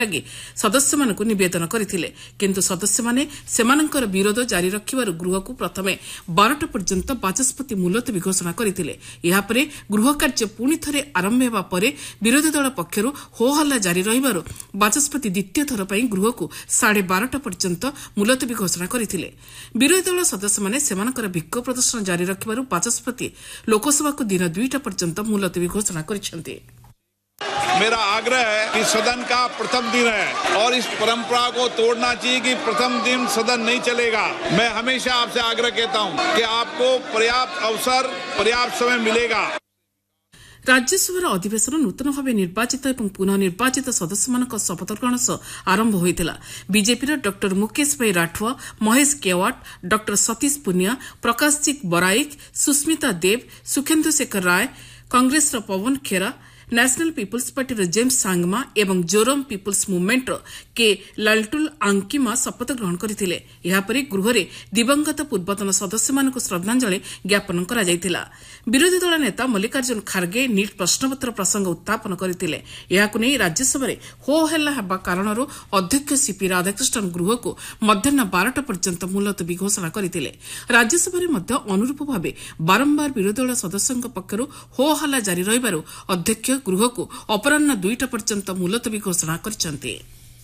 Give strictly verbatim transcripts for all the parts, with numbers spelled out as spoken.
ଲାଗି ସଦସ୍ୟମାନଙ୍କୁ ନିବେଦନ କରିଥିଲେ କିନ୍ତୁ ସଦସ୍ୟମାନେ ସେମାନଙ୍କର ବିରୋଧ ଜାରି ରଖିବାରୁ ଗୃହକୁ ପ୍ରଥମେ ବାରଟା ପର୍ଯ୍ୟନ୍ତ ବାଚସ୍ପତି ମୁଲତବୀ ଘୋଷଣା କରିଥିଲେ। ଏହାପରେ ଗୃହ କାର୍ଯ୍ୟ ପୁଣି ଥରେ ଆରମ୍ଭ ହେବା ପରେ ବିରୋଧୀ ଦଳ ପକ୍ଷରୁ ହୋହଲ୍ଲା ଜାରି ରହିବାରୁ ବାଚସ୍ପତି ଦ୍ୱିତୀୟ ଥର ପାଇଁ ଗୃହକୁ ସାଢ଼େ ବାରଟା ପର୍ଯ୍ୟନ୍ତ ମୁଲତବୀ ଘୋଷଣା କରିଥିଲେ। ବିରୋଧୀ ଦଳ ସଦସ୍ୟମାନେ ସେମାନଙ୍କର ବିକ୍ଷୋଭ ପ୍ରଦର୍ଶନ ଜାରି ରଖିବାରୁ ବାଚସ୍ପତି ଲୋକସଭାକୁ ଦିନ ଦୁଇଟା ପର୍ଯ୍ୟନ୍ତ ମୁଲତବୀ ଘୋଷଣା କରିଛନ୍ତି। मेरा आग्रह है कि सदन का प्रथम दिन है और इस परंपरा को तोड़ना चाहिए कि प्रथम दिन सदन नहीं चलेगा। मैं हमेशा आपसे आग्रह कहता हूं कि आपको पर्याप्त अवसर पर्याप्त समय मिलेगा। राज्यसभा अधिवेशन नूतन भाव निर्वाचित और पुनः निर्वाचित सदस्यମାନଙ୍କ शपथ ग्रहण सह आरंभ होइतिला। बीजेपी डॉक्टर मुकेश भाई राठवा, महेश केवाट, डॉक्टर सतीश पुनिया, प्रकाश सिंह बराइक, सुस्मिता देव, सुखेंदु शेखर राय, कांग्रेस पवन खेरा, national people's party James Sangma एवं जोरम पीपुल्स मुवमेंट के लालटुल आंकिमा शपथ ग्रहण करथिले। यापरे गृहरे दिवंगत पूर्वतन सदस्यମାନଙ୍କୁ श्रद्धांजलि ज्ञापन करा जायतिला। विरोधी दल नेता मल्लिकार्जुन खारगे नीट प्रश्नपत्र प्रसंग उत्थापन करथिले। याकु नै राज्यसभा हो हल्ला हेबा कारणरू अध्यक्ष सीपी राधाकृष्णन गृहको मध्याह्न बारटा पर्यंत मुलतबी घोषणा करथिले। राज्यसभा मध्य अनुरूप भावे बारंबार विरोधी दल सदस्यଙ୍କ पक्षରୁ हो हल्ला जारी रहिबाରୁ अध्यक्ष गृहको अपराह्न दुईटा पर्यंत मुलतबी घोषणा କରିଛନ୍ତି।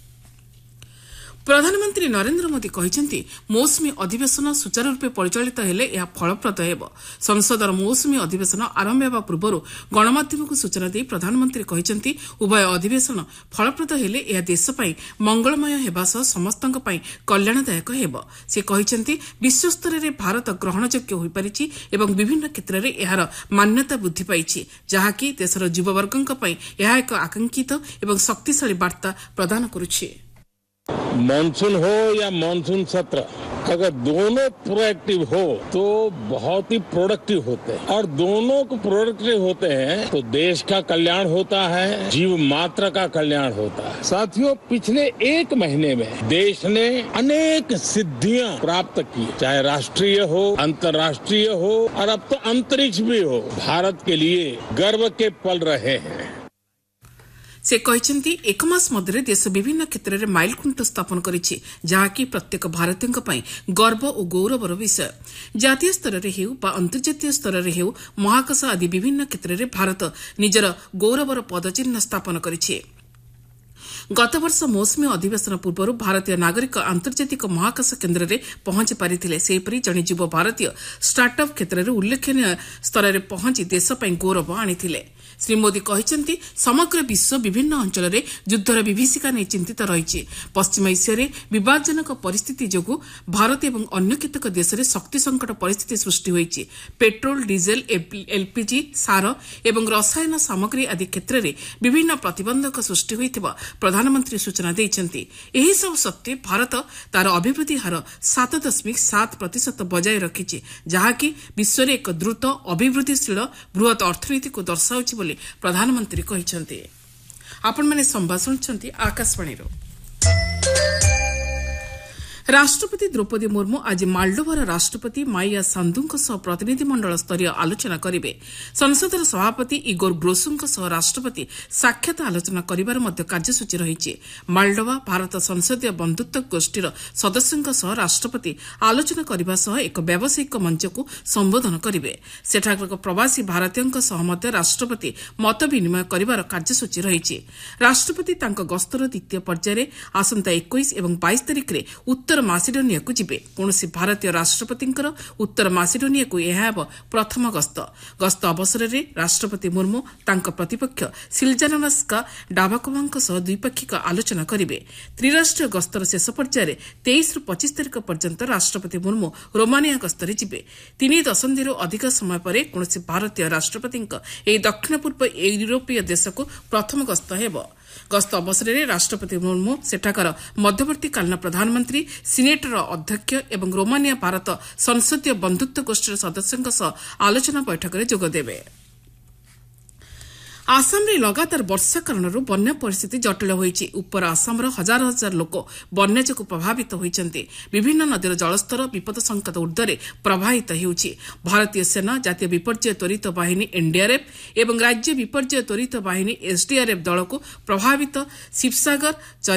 प्रधानमंत्री नरेंद्र मोदी कहते मौसुमी अधिवेशन सुचारूरूपे परिचालित हेले यह फलप्रद हेब। संसदर मौसुमी अधिवेशन आरंभ होगा पूर्व गणमाध्यम को सूचना दे प्रधानमंत्री कहते उभय अधिवेशन फलप्रद हेले यह देशपाई मंगलमय हेबा सह समस्तଙ୍କ ପାଇଁ कल्याणदायक हेब। से कहते विश्वस्तर में भारत ग्रहणयोग्य हो पारिछि एवं विभिन्न क्षेत्र में यार मान्यता वृद्धि पाइछि जहाँकि देशर युववर्गଙ୍କ ପାଇଁ यह एक आकांक्षित एवं शक्तिशाली वार्ता प्रदान करुछि। मानसून हो या मानसून सत्र अगर दोनों प्रोएक्टिव हो तो बहुत ही प्रोडक्टिव होते हैं और दोनों को प्रोडक्टिव होते हैं तो देश का कल्याण होता है, जीव मात्र का कल्याण होता है। साथियों, पिछले एक महीने में देश ने अनेक सिद्धियां प्राप्त की, चाहे राष्ट्रीय हो, अंतर्राष्ट्रीय हो और अब तो अंतरिक्ष भी हो। भारत के लिए गर्व के पल रहे हैं। से कहते एक मास मध्य देश विभिन्न क्षेत्र में माइलखुंट स्थापन करिछि जहाँकि प्रत्येक भारतीयों ପାଇଁ गर्व और गौरवर विषय। जातीय स्तर में हेउ बा अंतर्जातीय स्तर में हेउ महाकाश आदि विभिन्न क्षेत्र में भारत निजर गौरवर पदचिह्न स्थापन करिछि। गत वर्ष मौसुमी अधिवेशन पूर्व भारतीय नागरिक आंतर्जातिक महाकाश केन्द्र में पहुंची पारिथिले। सेपरि जड़े युव भारतीय स्टार्टअप क्षेत्र में उल्लेखनीय स्तर में पहुंची देश ପାଇଁ गौरव आनिथिले। श्री मोदी कहते समग्र विश्व विभिन्न अंचल में युद्धर विभीषिका नहीं चिंतित रही। पश्चिम एशिया विवादजनक परिस्थिति जोगु भारत एवं अन्य केतक देश में शक्ति संकट परिस्थिति सृष्टि होईछि। पेट्रोल, डीजेल, एलपीजी, सार एवं रसायन सामग्री आदि क्षेत्र में विभिन्न प्रतिबंधक सृष्टि होइथिबा प्रधानमंत्री सूचना देइछन्ति। एही सब सत्वे भारत तार अभिवृद्धि हार सात दशमिक सात प्रतिशत बजाय रखिछि जहाँकि विश्व में एक द्रुत अभिवृद्धिशील बृहत अर्थनीति को दर्शाउछि प्रधानमंत्री कहते। आपण माने संवाद सुनछन्ति आकाशवाणी रो। राष्ट्रपति द्रौपदी मुर्मू आज मालडोभार राष्ट्रपति माइया सांदुଙ୍କ सह प्रतिनिधिमंडल स्तरीय आलोचना करिवे। संसदर सभापति इगोर ग्रोसुଙ୍କ सह राष्ट्रपति साक्षात आलोचना करिबार मध्य कार्यसूची रहिछि। मालडोभा भारत संसदीय बंधुत्व गोष्ठीर सदस्यଙ୍କ सह राष्ट्रपति आलोचना करिबा सह एक व्यावसायिक मंचको संबोधन करिवे। सेठाकर प्रवासी भारतीयଙ୍କ सह मध्य राष्ट्रपति मत विनिमय करिबार कार्यसूची रहिछि। राष्ट्रपति तांको गस्तर द्वितीय पर्यायर आसंता इक्कीस एवं बाईस तारिख रे उत्तर मासिडोनिया को जिबे। कौनसी भारतीय राष्ट्रपतिंकर उत्तर मासिडोनिया को यह प्रथम गस्त। गस्त अवसर में राष्ट्रपति मुर्मू तांको प्रतिपक्ष सिलजानोवस्का डाबाकोवांक सह द्विपाक्षिक आलोचना करिवे। त्रिराष्ट्रीय गस्तर शेष पर्यायर तेईस रु पच्चीस तारिख पर्यंत राष्ट्रपति मुर्मू रोमानिया गस्तर जिबे। तीन दशंधि अधिक समय पर कौनसी भारतीय राष्ट्रपतिंक एही दक्षिण पूर्व यूरोपीय देश को प्रथम गस्त हेब। गस्त अवसर में राष्ट्रपति मुर्मू सेठाकर मध्यवर्तीकालीन प्रधानमंत्री, सिनेटर अध्यक्ष एवं रोमानिया भारत संसदीय बंधुत्व गोष्ठीर सदस्यों सह आलोचना बैठक में जोगदेवे। ଆସାମରେ ଲଗାତାର ବର୍ଷା କାରଣରୁ ବନ୍ୟା ପରିସ୍ଥିତି ଜଟିଳ ହୋଇଛି। ଉପର ଆସାମର ହଜାର ହଜାର ଲୋକ ବନ୍ୟା ଯୋଗୁଁ ପ୍ରଭାବିତ ହୋଇଛନ୍ତି। ବିଭିନ୍ନ ନଦୀର ଜଳସ୍ତର ବିପଦ ସଂକେତ ଊର୍ଦ୍ଧ୍ୱରେ ପ୍ରବାହିତ ହେଉଛି। ଭାରତୀୟ ସେନା, ଜାତୀୟ ବିପର୍ଯ୍ୟୟ ତ୍ୱରିତ ବାହିନୀ ଏନ୍ଡିଆର୍ଏଫ୍ ଏବଂ ରାଜ୍ୟ ବିପର୍ଯ୍ୟୟ ତ୍ୱରିତ ବାହିନୀ ଏସ୍ଡିଆର୍ଏଫ୍ ଦଳକୁ ପ୍ରଭାବିତ ଶିବସାଗର